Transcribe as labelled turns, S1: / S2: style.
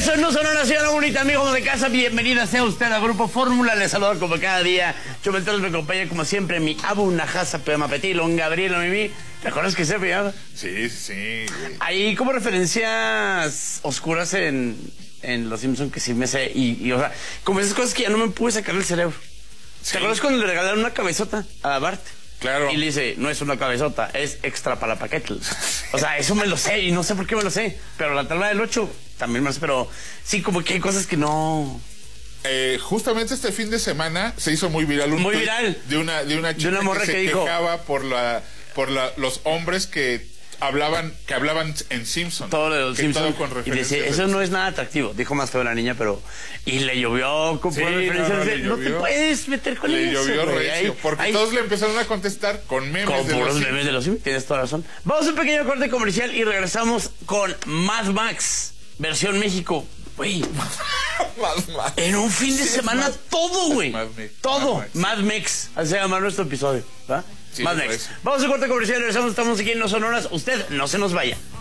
S1: regreso en No Sonora, señora bonita, amigos de casa. Bienvenida sea usted al Grupo Fórmula. Les saludo como cada día. Chomenteros me acompaña como siempre mi Abu Najasa Pemapetilon, Gabriela Mimi. ¿Te acuerdas que se pillaba?
S2: Sí, sí.
S1: Hay como referencias oscuras en Los Simpsons que sí me sé. Y o sea, como esas cosas que ya no me pude sacar del cerebro.
S2: Sí.
S1: ¿Te acuerdas cuando le regalaron una cabezota a Bart?
S2: Claro.
S1: Y le dice, no es una cabezota, es extra para paquete. O sea, eso me lo sé y no sé por qué me lo sé. Pero la tabla del 8 también me lo sé, pero sí, como que hay cosas que no...
S2: Justamente este fin de semana se hizo muy viral un
S1: Muy
S2: tuit
S1: viral.
S2: de una chica
S1: de una morra
S2: que se
S1: dijo,
S2: quejaba por los hombres que hablaban en Simpson.
S1: todo lo de los Simpsons.
S2: Con
S1: Y dice, eso no es nada atractivo. Dijo más feo la niña, pero... Y le llovió con referencias de... No te puedes meter con
S2: le
S1: eso.
S2: llovió
S1: güey.
S2: recio, porque todos le empezaron a contestar con memes
S1: con
S2: de
S1: puros
S2: los
S1: memes de los Simpsons. Tienes toda razón. Vamos a un pequeño corte comercial y regresamos con Mad Max, versión México. Güey, en un fin de semana todo, güey. Todo. Mad Max. Así se llama nuestro episodio, ¿va?
S2: Sí,
S1: Mad Max. Vamos a un corte comercial y regresamos. Estamos aquí en No Sonoras. Usted no se nos vaya.